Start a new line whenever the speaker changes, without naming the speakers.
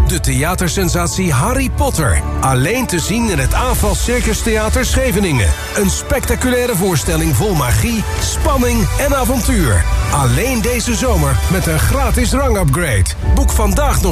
De theatersensatie Harry Potter. Alleen te zien in het AFAS Circus Theater Scheveningen. Een spectaculaire voorstelling vol magie, spanning en avontuur. Alleen deze zomer met een gratis rangupgrade. Boek vandaag nog